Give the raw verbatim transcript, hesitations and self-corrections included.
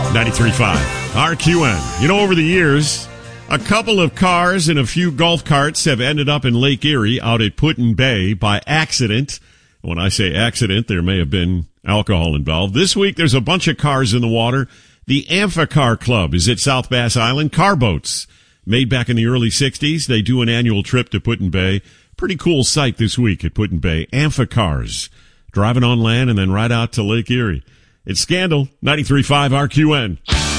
ninety-three point five R Q N. You know, over the years, a couple of cars and a few golf carts have ended up in Lake Erie out at Put-in-Bay by accident. When I say accident, there may have been alcohol involved. This week, there's a bunch of cars in the water. The Amphicar Club is at South Bass Island. Car boats made back in the early sixties. They do an annual trip to Put-in-Bay. Pretty cool sight this week at Put-in-Bay. Amphicars driving on land and then right out to Lake Erie. It's Scandal, ninety-three point five R Q N.